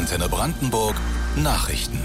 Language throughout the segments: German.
Antenne Brandenburg Nachrichten.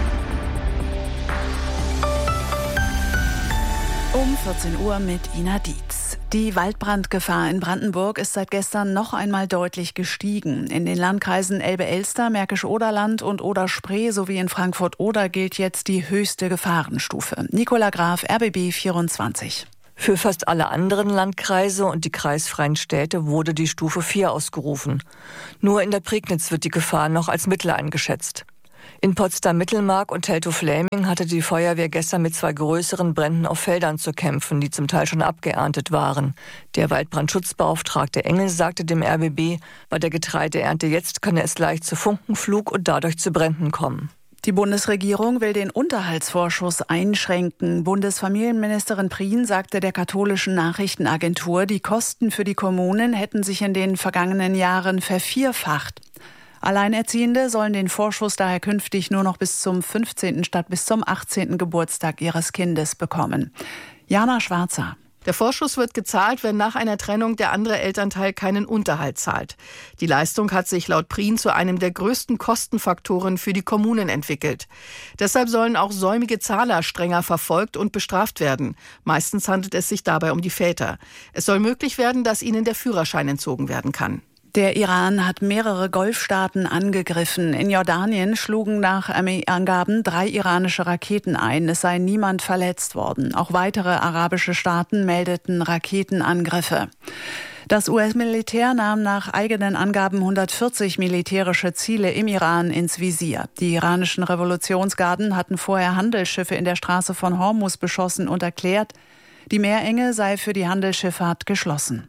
Um 14 Uhr mit Ina Dietz. Die Waldbrandgefahr in Brandenburg ist seit gestern noch einmal deutlich gestiegen. In den Landkreisen Elbe-Elster, Märkisch-Oderland und Oder-Spree sowie in Frankfurt-Oder gilt jetzt die höchste Gefahrenstufe. Nicola Graf, RBB 24. Für fast alle anderen Landkreise und die kreisfreien Städte wurde die Stufe 4 ausgerufen. Nur in der Prignitz wird die Gefahr noch als mittel eingeschätzt. In Potsdam-Mittelmark und Teltow-Fläming hatte die Feuerwehr gestern mit 2 größeren Bränden auf Feldern zu kämpfen, die zum Teil schon abgeerntet waren. Der Waldbrandschutzbeauftragte Engel sagte dem RBB, bei der Getreideernte jetzt könne es leicht zu Funkenflug und dadurch zu Bränden kommen. Die Bundesregierung will den Unterhaltsvorschuss einschränken. Bundesfamilienministerin Prien sagte der katholischen Nachrichtenagentur, die Kosten für die Kommunen hätten sich in den vergangenen Jahren vervierfacht. Alleinerziehende sollen den Vorschuss daher künftig nur noch bis zum 15. statt bis zum 18. Geburtstag ihres Kindes bekommen. Jana Schwarzer. Der Vorschuss wird gezahlt, wenn nach einer Trennung der andere Elternteil keinen Unterhalt zahlt. Die Leistung hat sich laut Prien zu einem der größten Kostenfaktoren für die Kommunen entwickelt. Deshalb sollen auch säumige Zahler strenger verfolgt und bestraft werden. Meistens handelt es sich dabei um die Väter. Es soll möglich werden, dass ihnen der Führerschein entzogen werden kann. Der Iran hat mehrere Golfstaaten angegriffen. In Jordanien schlugen nach Armeeangaben 3 iranische Raketen ein. Es sei niemand verletzt worden. Auch weitere arabische Staaten meldeten Raketenangriffe. Das US-Militär nahm nach eigenen Angaben 140 militärische Ziele im Iran ins Visier. Die iranischen Revolutionsgarden hatten vorher Handelsschiffe in der Straße von Hormuz beschossen und erklärt, die Meerenge sei für die Handelsschifffahrt geschlossen.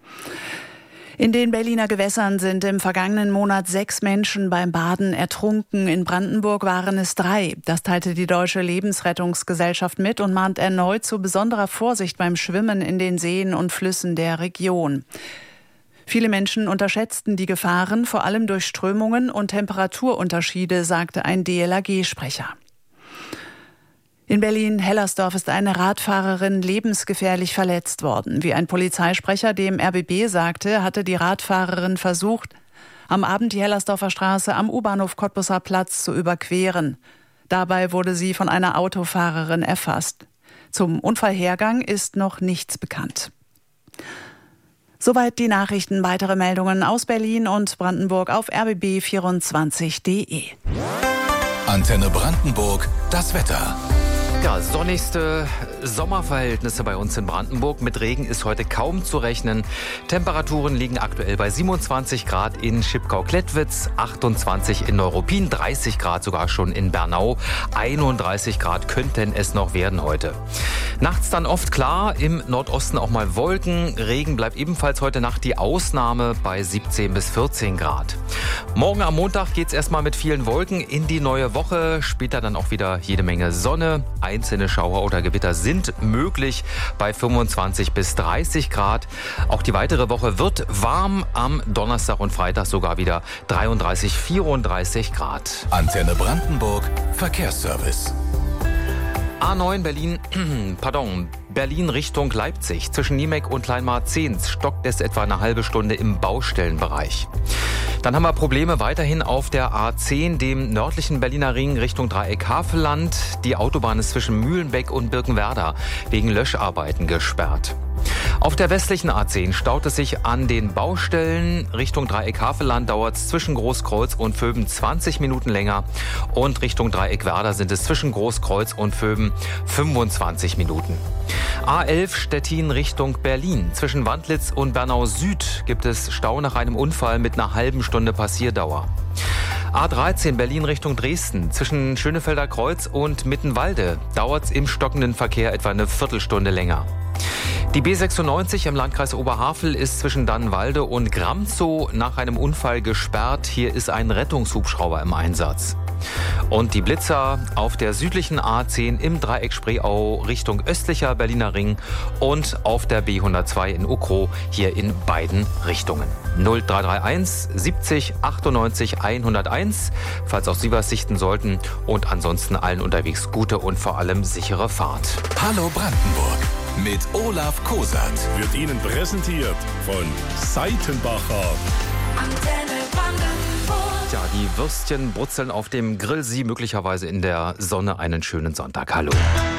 In den Berliner Gewässern sind im vergangenen Monat 6 Menschen beim Baden ertrunken. In Brandenburg waren es 3. Das teilte die Deutsche Lebensrettungsgesellschaft mit und mahnt erneut zu besonderer Vorsicht beim Schwimmen in den Seen und Flüssen der Region. Viele Menschen unterschätzten die Gefahren, vor allem durch Strömungen und Temperaturunterschiede, sagte ein DLRG-Sprecher. In Berlin-Hellersdorf ist eine Radfahrerin lebensgefährlich verletzt worden. Wie ein Polizeisprecher dem RBB sagte, hatte die Radfahrerin versucht, am Abend die Hellersdorfer Straße am U-Bahnhof Cottbusser Platz zu überqueren. Dabei wurde sie von einer Autofahrerin erfasst. Zum Unfallhergang ist noch nichts bekannt. Soweit die Nachrichten. Weitere Meldungen aus Berlin und Brandenburg auf rbb24.de. Antenne Brandenburg, das Wetter. Ja, sonnigste Sommerverhältnisse bei uns in Brandenburg. Mit Regen ist heute kaum zu rechnen. Temperaturen liegen aktuell bei 27 Grad in Schipkau-Klettwitz, 28 in Neuruppin, 30 Grad sogar schon in Bernau, 31 Grad könnten es noch werden heute. Nachts dann oft klar, im Nordosten auch mal Wolken. Regen bleibt ebenfalls heute Nacht die Ausnahme bei 17 bis 14 Grad. Morgen am Montag geht's erstmal mit vielen Wolken in die neue Woche. Später dann auch wieder jede Menge Sonne. Einzelne Schauer oder Gewitter sind möglich bei 25 bis 30 Grad. Auch die weitere Woche wird warm. Am Donnerstag und Freitag sogar wieder 33, 34 Grad. Antenne Brandenburg Verkehrsservice. A9 Berlin Richtung Leipzig. Zwischen Niemek und Kleinmarzehns stockt es etwa eine halbe Stunde im Baustellenbereich. Dann haben wir Probleme weiterhin auf der A10, dem nördlichen Berliner Ring Richtung Dreieck Havelland. Die Autobahn ist zwischen Mühlenbeck und Birkenwerder wegen Löscharbeiten gesperrt. Auf der westlichen A10 staut es sich an den Baustellen. Richtung Dreieck Havelland dauert es zwischen Großkreuz und Vöben 20 Minuten länger. Und Richtung Dreieck Werder sind es zwischen Großkreuz und Vöben 25 Minuten. A11 Stettin Richtung Berlin. Zwischen Wandlitz und Bernau Süd gibt es Stau nach einem Unfall mit einer halben Stunde Passierdauer. A13 Berlin Richtung Dresden. Zwischen Schönefelder Kreuz und Mittenwalde dauert es im stockenden Verkehr etwa eine Viertelstunde länger. Die B96 im Landkreis Oberhavel ist zwischen Dannenwalde und Gramzow nach einem Unfall gesperrt. Hier ist ein Rettungshubschrauber im Einsatz. Und die Blitzer auf der südlichen A10 im Dreieck Spreeau Richtung östlicher Berliner Ring und auf der B102 in Ukrow hier in beiden Richtungen. 0331 70 98 101, falls auch Sie was sichten sollten. Und ansonsten allen unterwegs gute und vor allem sichere Fahrt. Hallo Brandenburg mit Olaf Kosat. Wird Ihnen präsentiert von Seitenbacher. Ja, Die Würstchen brutzeln auf dem Grill. Sie möglicherweise in der Sonne. Einen schönen Sonntag. Hallo.